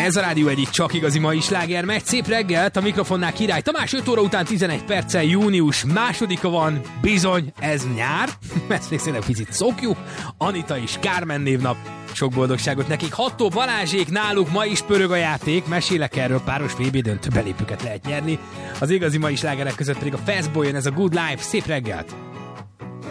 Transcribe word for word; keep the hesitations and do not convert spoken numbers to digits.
Ez a Rádió egyik csak igazi mai sláger megy. Szép reggelt, a mikrofonnál Király Tamás, öt óra után tizenegy perccel június másodika van. Bizony, ez nyár. Ezt még szerintem picit szokjuk. Anita és Kármen névnap. Sok boldogságot nekik. Hattó Balázsék, náluk ma is pörög a játék. Mesélek erről, páros vé bé döntő belépőket lehet nyerni. Az igazi mai slágerek között pedig a Fastboy jön, ez a Good Life. Szép reggelt!